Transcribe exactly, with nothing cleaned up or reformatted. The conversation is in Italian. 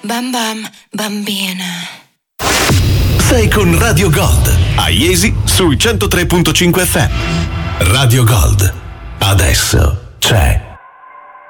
Bam bam, bambina. Sei con Radio Gold, a Iesi sui centotré virgola cinque F M. Radio Gold, adesso c'è